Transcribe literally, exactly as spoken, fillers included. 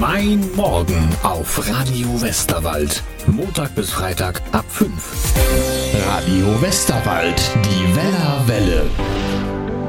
Mein Morgen auf Radio Westerwald. Montag bis Freitag ab fünf. Radio Westerwald, die Weller Welle.